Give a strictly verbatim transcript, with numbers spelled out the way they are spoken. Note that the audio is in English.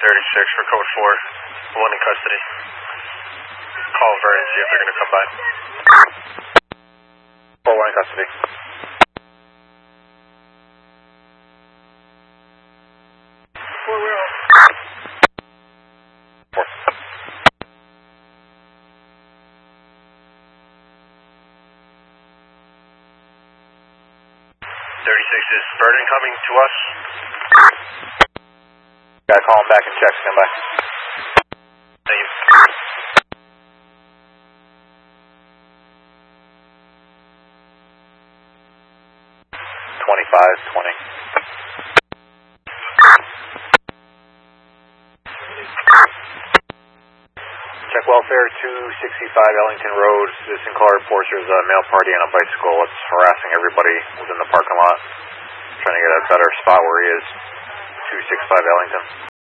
thirty-six for code four, one in custody. Call Vernon, see if they're going to come by. four one in custody. Four, we're on. Four. thirty-six, is Vernon coming to us? Gotta call him back and check, stand by. Thank you. twenty-five twenty. Check welfare two sixty-five Ellington Road. Citizen call reports there's a male party on a bicycle. It's harassing everybody within the parking lot. Trying to get a better spot where he is. two sixty-five Ellington.